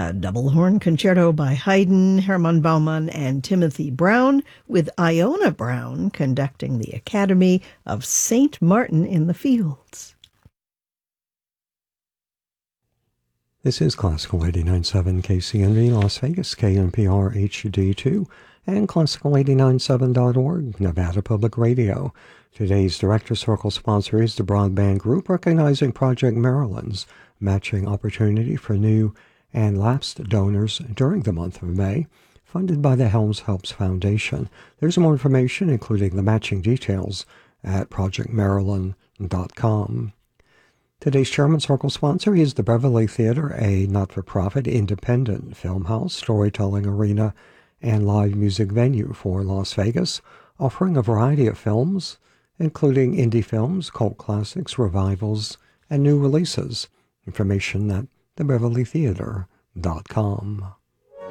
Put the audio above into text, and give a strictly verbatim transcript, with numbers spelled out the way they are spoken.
a double horn concerto by Haydn, Hermann Baumann, and Timothy Brown, with Iona Brown conducting the Academy of Saint Martin in the Fields. This is Classical eighty-nine point seven K C N V Las Vegas, K N P R H D two, and Classical eighty-nine point seven dot org, Nevada Public Radio. Today's Director Circle sponsor is the Broadband Group, recognizing Project Maryland's matching opportunity for new and lapsed donors during the month of May, funded by the Helms Helps Foundation. There's more information, including the matching details, at project maryland dot com. Today's Chairman Circle sponsor is the Beverly Theater, a not-for-profit independent film house, storytelling arena, and live music venue for Las Vegas, offering a variety of films, including indie films, cult classics, revivals, and new releases. Information at the beverly theater dot com.